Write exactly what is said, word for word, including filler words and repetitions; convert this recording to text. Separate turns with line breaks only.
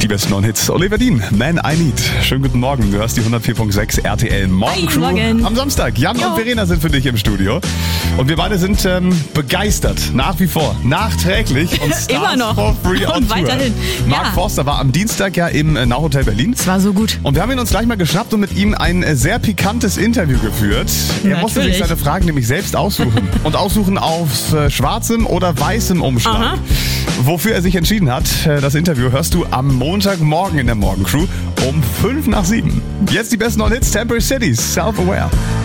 Die besten neuen Hits. Oliver Dean, Man I Need. Schönen guten Morgen. Du hörst die hundertvier Komma sechs R T L Morgen Crew.
Morgen.
Am Samstag. Jan
Jo.
und Verena sind für dich im Studio. Und wir beide sind ähm, begeistert. Nach wie vor. Nachträglich. Und Stars
Immer noch.
for free on
Und
Tour.
weiterhin.
Mark
Ja.
Forster war am Dienstag ja im äh, Now Hotel Berlin.
Es war so gut.
Und wir haben ihn uns gleich mal geschnappt und mit ihm ein äh, sehr pikantes Interview geführt. Er musste sich
Natürlich.
seine Fragen nämlich selbst aussuchen. Und aussuchen auf äh, schwarzem oder weißem Umschlag.
Aha.
Wofür er sich entschieden hat, äh, das Interview hörst du am Montagmorgen in der Morgencrew um fünf nach sieben. Jetzt die besten neuen Hits, Temporary Cities, Self-Aware.